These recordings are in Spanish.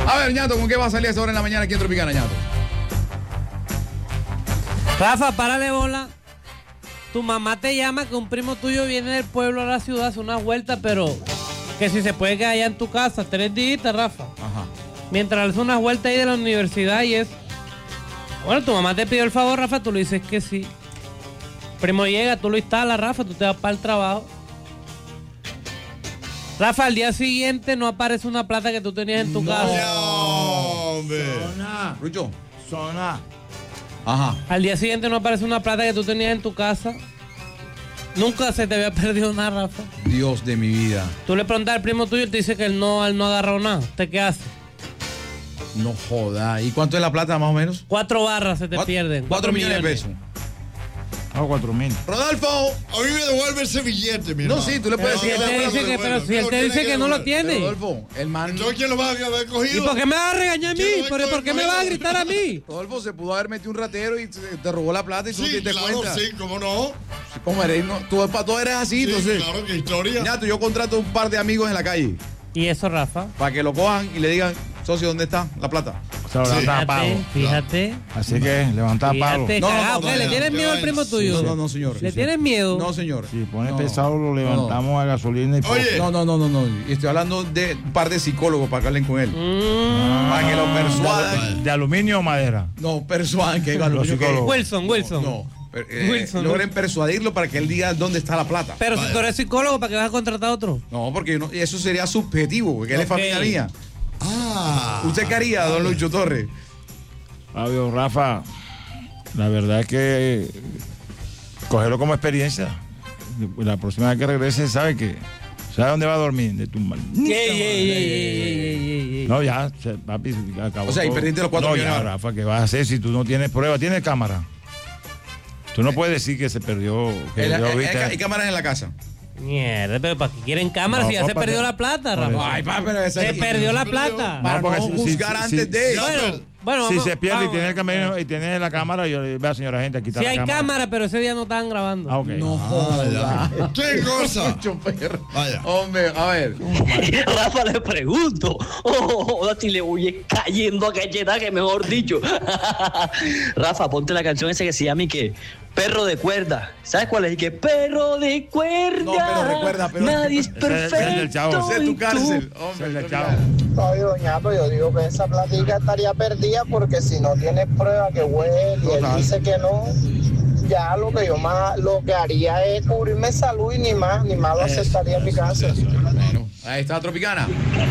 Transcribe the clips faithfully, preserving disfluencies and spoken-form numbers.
A ver, Ñato, ¿con qué va a salir a esa hora en la mañana aquí en Tropicana, Ñato? Rafa, párale bola. Tu mamá te llama que un primo tuyo viene del pueblo a la ciudad a hacer una vuelta, pero que si se puede quedar allá en tu casa, tres días, Rafa. Ajá. Mientras hace unas vueltas ahí de la universidad y es... Bueno, tu mamá te pidió el favor, Rafa, tú le dices que sí. Primo llega, tú lo instalas, Rafa, tú te vas para el trabajo. Rafa, al día siguiente no aparece una plata que tú tenías en tu No, casa. hombre. Zona. Rucho. Zona. Ajá. Al día siguiente no aparece una plata que tú tenías en tu casa. Nunca se te había perdido nada, Rafa. Dios de mi vida. Tú le preguntas al primo tuyo y te dice que él no, él no ha agarrado nada. ¿Usted qué hace? No joda. ¿Y cuánto es la plata más o menos? Cuatro barras se te Cuatro- pierden. Cuatro millones de pesos. A cuatro mil. Rodolfo. A mí me devuelve ese billete, mi No, hermano. sí, tú le Pero puedes si él decir. te dice que, pero si él te dice que no lo tiene. Rodolfo, el man. Entonces, ¿quién lo va a haber cogido? ¿Y por qué me vas a regañar a mí? ¿Quién lo va a ¿Por, haber por qué me cogido? vas a gritar a mí? Rodolfo se pudo haber metido un ratero y te, te robó la plata y tú no te Sí, diste claro, cuenta. sí, ¿cómo no? ¿Cómo eres? No, tú, pa- tú eres así, Sí, entonces. claro, qué historia. Ñato, yo contrato un par de amigos en la calle ¿Y eso, Rafa? para que lo cojan y le digan, socio, ¿dónde está la plata? Se lo levanta a palo. Fíjate, fíjate. Así que levanta a palo. Fíjate, No, no, cagado. no, ¿Qué, no, ¿Le no, tienes no, miedo al no, primo tuyo? No, no, no, señor. ¿Le tienes miedo? No, señor. Si pone No, pesado, lo levantamos a gasolina y Oye. No, no, no, no, no. Y estoy hablando de un par de psicólogos para que hablen con él. Mm. Para que lo persuadan. ¿De aluminio o madera? No, persuadan que digan lo Los que- psicólogos. Wilson, Wilson. No. per- eh, Wilson, logren Wilson. persuadirlo para que él diga dónde está la plata. Pero si tú eres psicólogo, ¿para qué vas a contratar a otro? No, porque no- eso sería subjetivo, porque él es Ok. familia mía. Ah. ¿Usted qué haría, don Lucho Torres? Fabio, Rafa, la verdad es que eh, cógelo como experiencia. La próxima vez que regrese, sabe que sabe dónde va a dormir. De tu mal. Ey, ey, ey, ey, ey, ey, ey. No, ya, se- papi, acabó. O sea, y todo. perdiste los cuatro No, millones. ya, Rafa, ¿qué vas a hacer si tú no tienes prueba? ¿Tienes cámara? Tú no puedes decir que se perdió, que El- yo el- viste- Hay cámaras en la casa. Mierda, pero ¿para qué quieren cámaras No, si ya se compa, perdió que- la plata, por eso. Rafa? Ay, pa, pero esa Se aquí- perdió la se plata. Para No, porque no si- juzgar si- antes si- de. Ya, Bueno, pero- bueno, si vamos- se pierde y vamos. tiene el camino y tiene la cámara, yo le vea, señora gente, aquí está Sí la hay cámara. cámara, pero ese día no estaban grabando. Ah, ok. No Ah, joda. ¿Qué cosa? Mucho perro. Vaya. Hombre, a ver. Rafa, le pregunto. Oh, ahora si le voy cayendo a cachetaje, mejor dicho. Rafa, ponte la canción esa que se llama y que Perro de cuerda. ¿Sabes cuál es? Y que perro de cuerda. No, pero recuerda, pero- Nadie es Ese es el del perfecto. Chavo. Ese es tu y tú- cárcel. Se Hombre, le no echaba. digas. Ay, doñato, yo digo que esa platica estaría perdida porque si no tiene prueba que huele y él Total. dice que no, ya lo que yo más lo que haría es cubrirme salud y ni más, ni más lo aceptaría en mi casa. Bueno, ahí está Tropicana.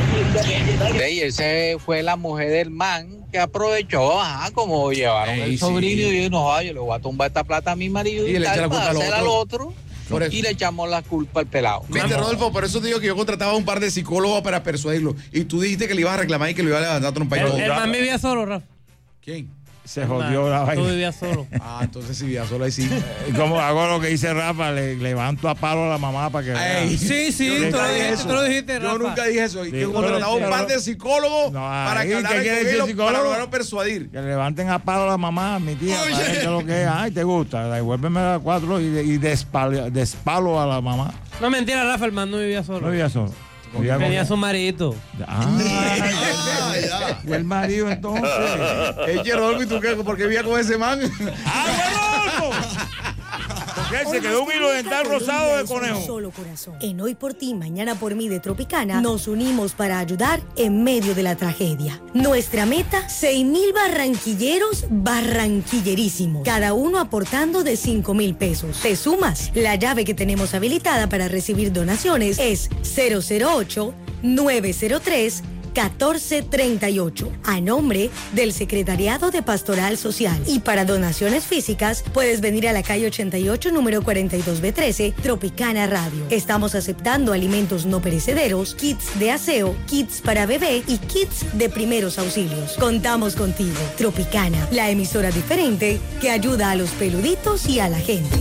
Y ese fue la mujer del man que aprovechó, ajá, como llevaron Ey, el sí. sobrino y dijo, no, yo le voy a tumbar esta plata a mi marido Y y, le echa tal, la culpa para al hacer al otro. otro Por eso. y le echamos la culpa al pelado. Viste, Rodolfo, por eso te digo que yo contrataba a un par de psicólogos para persuadirlo. Y tú dijiste que le ibas a reclamar y que le ibas a levantar trompa y El, todo. el man vivía solo, Rafa. ¿Quién? Se jodió la Tú vaina. vivías solo. Ah, entonces si vivía solo ahí sí. Y como hago lo que dice Rafa, le levanto a palo a la mamá para que vea. Ey, Sí, sí, yo tú nunca lo dije dijiste, eso. tú lo dijiste, Rafa. Yo nunca dije eso. Y Sí, que contrataba un pero- par de psicólogos No, para ahí, que ¿qué hablaran quiere con decir él, psicólogo? para lograrlo persuadir. Que le levanten a palo a la mamá, mi tía, Oye. para ver qué es lo que es. Ay, te gusta, devuélveme las cuatro y, de- y despalo, despalo a la mamá. No, mentira, Rafa, el man no vivía solo. No vivía solo. Vivía con- Tenía su maridito. Ah, Ah, ya. y el marido entonces. Eche, Rodolfo, ¿y tú qué? ¿Por qué vivía con ese man? ¡Ah, Rodolfo! Porque él se quedó un hilo dental rosado de conejo. Solo corazón. En Hoy por Ti, Mañana por Mí de Tropicana, nos unimos para ayudar en medio de la tragedia. Nuestra meta, seis mil barranquilleros barranquillerísimos, cada uno aportando de cinco mil pesos. ¿Te sumas? La llave que tenemos habilitada para recibir donaciones es cero cero ocho, nueve cero tres, catorce treinta y ocho, a nombre del Secretariado de Pastoral Social. Y para donaciones físicas, puedes venir a la calle ochenta y ocho, número cuarenta y dos B trece, Tropicana Radio. Estamos aceptando alimentos no perecederos, kits de aseo, kits para bebé y kits de primeros auxilios. Contamos contigo. Tropicana, la emisora diferente que ayuda a los peluditos y a la gente.